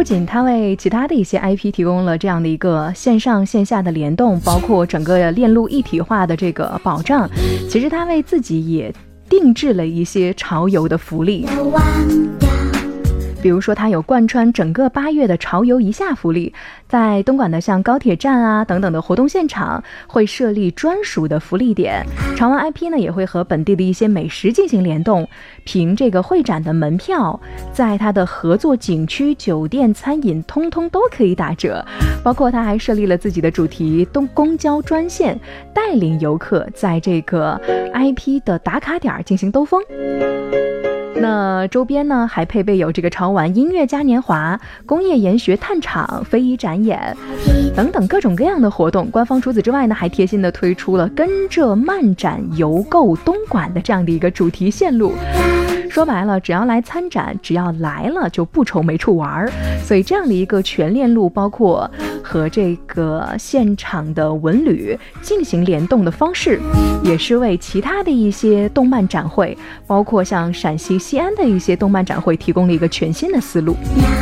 不仅它为其他的一些 IP 提供了这样的一个线上线下的联动，包括整个链路一体化的这个保障，其实它为自己也定制了一些潮游的福利。比如说它有贯穿整个8月的潮游一下福利，在东莞的像高铁站啊等等的活动现场会设立专属的福利点，潮玩 IP 呢也会和本地的一些美食进行联动，凭这个会展的门票，在它的合作景区、酒店、餐饮通通都可以打折，包括它还设立了自己的主题公交专线，带领游客在这个 IP 的打卡点进行兜风。那周边呢还配备有这个潮玩音乐嘉年华、工业研学探场、非遗展演等等各种各样的活动。官方除此之外呢，还贴心的推出了跟着漫展游购东莞的这样的一个主题线路。说白了，只要来参展，只要来了就不愁没处玩。所以这样的一个全链路，包括和这个现场的文旅进行联动的方式，也是为其他的一些动漫展会，包括像陕西西安的一些动漫展会提供了一个全新的思路。